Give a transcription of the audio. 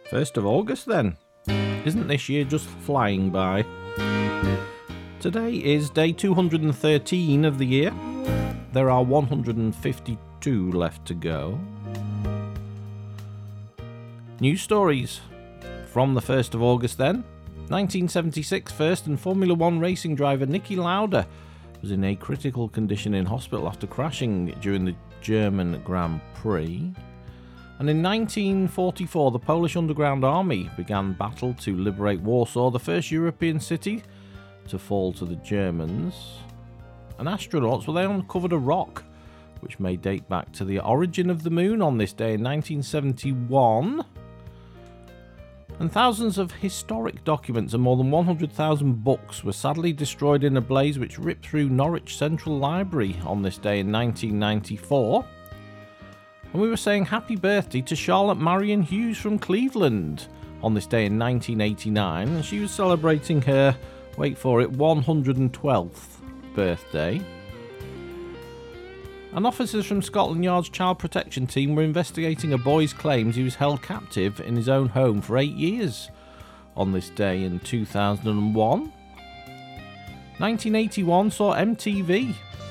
1st of August then. Isn't this year just flying by? Today is day 213 of the year. There are 152 left to go. News stories from the 1st of August then. 1976, first and Formula One racing driver Niki Lauda was in a critical condition in hospital after crashing during the German Grand Prix. And in 1944, the Polish Underground Army began battle to liberate Warsaw, the first European city to fall to the Germans. And astronauts, well, they uncovered a rock which may date back to the origin of the moon on this day in 1971. And thousands of historic documents and more than 100,000 books were sadly destroyed in a blaze which ripped through Norwich Central Library on this day in 1994. And we were saying happy birthday to Charlotte Marion Hughes from Cleveland on this day in 1989, and she was celebrating her, wait for it, 112th birthday. And officers from Scotland Yard's Child Protection Team were investigating a boy's claims he was held captive in his own home for 8 years on this day in 2001. 1981 saw MTV